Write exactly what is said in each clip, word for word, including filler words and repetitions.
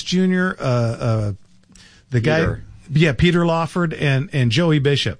Junior, uh, uh, the Peter. guy, yeah, Peter Lawford and, and Joey Bishop.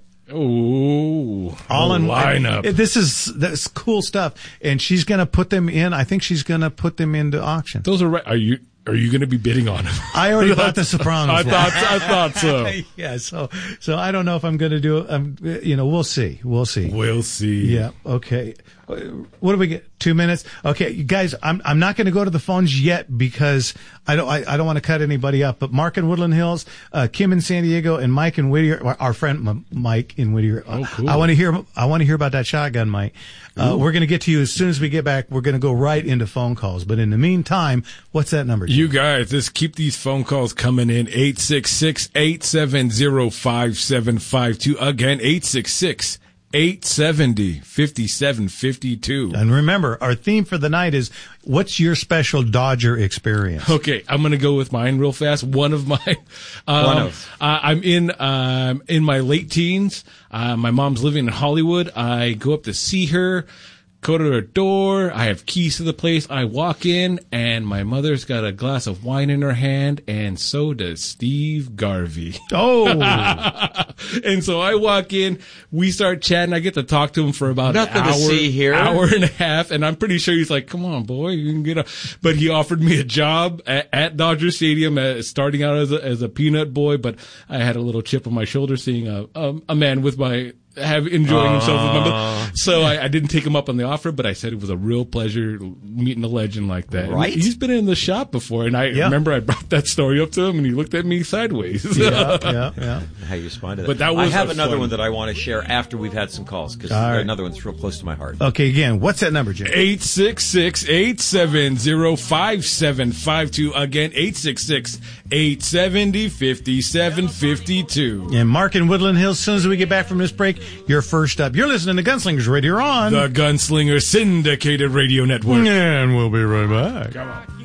Oh, all in lineup. I, this is this cool stuff, and she's going to put them in. I think she's going to put them into auction. Those are right. Are you are you going to be bidding on them? I already bought the Sopranos. I thought I thought so. Yeah, so so I don't know if I'm going to do. Um, you know, we'll see. We'll see. We'll see. Yeah. Okay. What do we get? Two minutes. Okay, you guys. I'm I'm not going to go to the phones yet because I don't I, I don't want to cut anybody up. But Mark in Woodland Hills, uh, Kim in San Diego, and Mike in Whittier. Our friend Mike in Whittier. Oh, cool. I want to hear. I want to hear about that shotgun, Mike. Uh, we're going to get to you as soon as we get back. We're going to go right into phone calls. But in the meantime, what's that number? You guys, just keep these phone calls coming in. eight six six, eight seven zero, five seven five two. Again, eight six six, eight seven zero, five seven five two. And remember, our theme for the night is, what's your special Dodger experience? Okay, I'm going to go with mine real fast. One of mine. Um, One of. Uh, I'm in um, in my late teens. Uh, my mom's living in Hollywood. I go up to see her, go to her door. I have keys to the place. I walk in, and my mother's got a glass of wine in her hand, and so does Steve Garvey. Oh. And so I walk in, we start chatting. I get to talk to him for about Nothing an hour, to see here. hour and a half, and I'm pretty sure he's like, "Come on, boy, you can get a." But he offered me a job at, at Dodger Stadium, uh, starting out as a, as a peanut boy. But I had a little chip on my shoulder seeing a a, a man with my. Have enjoying himself with my mother. So I, I didn't take him up on the offer, but I said it was a real pleasure meeting a legend like that. Right. And he's been in the shop before, and I Yeah. remember I brought that story up to him, and he looked at me sideways. Yeah, yeah, yeah. How you respond to that. But that I was have a another fun- one that I want to share after we've had some calls, because All right. another one's real close to my heart. Okay, again, what's that number, Jim? eight six six, eight seven zero, five seven five two. Again, eight six six, eight seven zero, five seven five two. And Mark in Woodland Hills, as soon as we get back from this break, you're first up. You're listening to Gunslingers Radio on The Gunslinger Syndicated Radio Network. And we'll be right back. Come on.